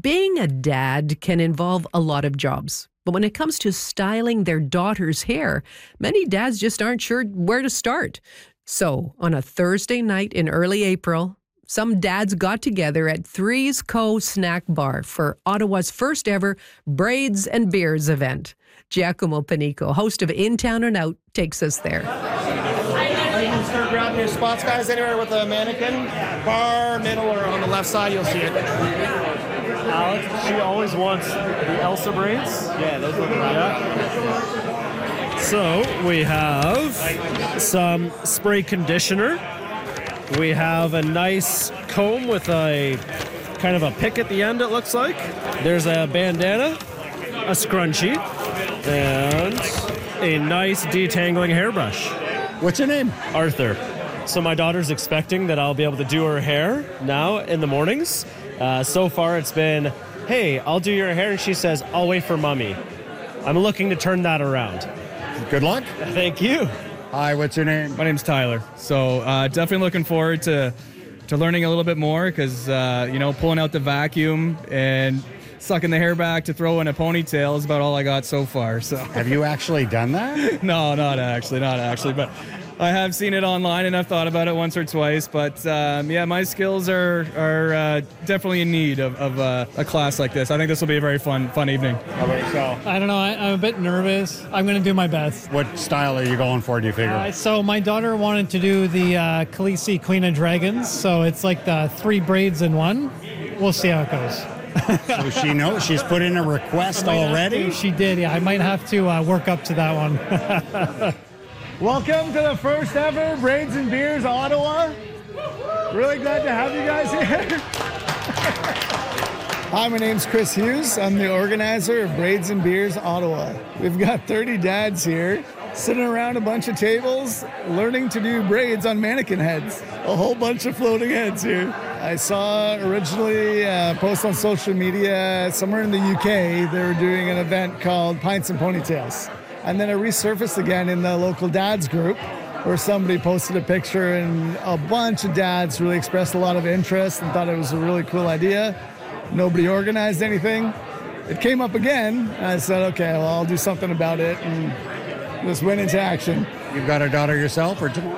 Being a dad can involve a lot of jobs. But when it comes to styling their daughter's hair, many dads just aren't sure where to start. So, on a Thursday night in early April, some dads got together at Three's Co. Snack Bar for Ottawa's first ever Braids and Beers event. Giacomo Panico, host of In Town and Out, takes us there. You can start grabbing your spots, guys, anywhere with a mannequin. Bar, middle, or on the left side, you'll see it. Alex, she always wants the Elsa braids. Yeah, those look right. Yeah. So we have some spray conditioner. We have a nice comb with a kind of a pick at the end, it looks like. There's a bandana, a scrunchie, and a nice detangling hairbrush. What's your name? Arthur. So my daughter's expecting that I'll be able to do her hair now in the mornings. So far it's been, hey, I'll do your hair, and she says, I'll wait for mommy. I'm looking to turn that around. Good luck. Thank you. Hi, what's your name? My name's Tyler. So definitely looking forward to learning a little bit more because, pulling out the vacuum and sucking the hair back to throw in a ponytail is about all I got so far. So Have you actually done that? No, not actually. But I have seen it online and I've thought about it once or twice. But my skills are definitely in need of a class like this. I think this will be a very fun evening. How about yourself? I don't know. I'm a bit nervous. I'm going to do my best. What style are you going for, do you figure? So my daughter wanted to do the Khaleesi Queen of Dragons. So it's like the 3 braids in one. We'll see how it goes. So she knows she's put in a request already? She did, yeah. I might have to work up to that one. Welcome to the first ever Braids and Beers Ottawa. Really glad to have you guys here. Hi, my name's Chris Hughes. I'm the organizer of Braids and Beers Ottawa. We've got 30 dads here sitting around a bunch of tables learning to do braids on mannequin heads. A whole bunch of floating heads here. I saw originally a post on social media somewhere in the UK. They were doing an event called Pints and Ponytails. And then it resurfaced again in the local dads group where somebody posted a picture and a bunch of dads really expressed a lot of interest and thought it was a really cool idea. Nobody organized anything. It came up again and I said, okay, well, I'll do something about it, and just went into action. You've got a daughter yourself or two?